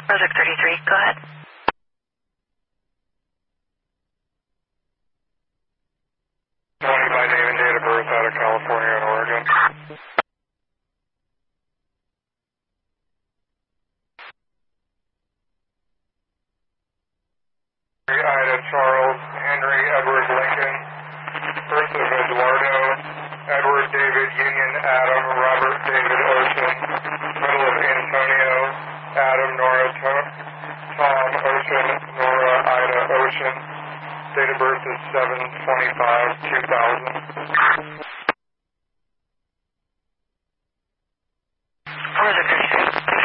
Project 33, go ahead. Tony by name and date of birth out of California and Oregon. Ida Charles Henry Edward Lincoln. Birth of Eduardo Edward David Union Adam Robert David Ocean. Middle of Antonio Adam Nora Tom Ocean Nora Ida Ocean. Date of birth is 7/25/2000.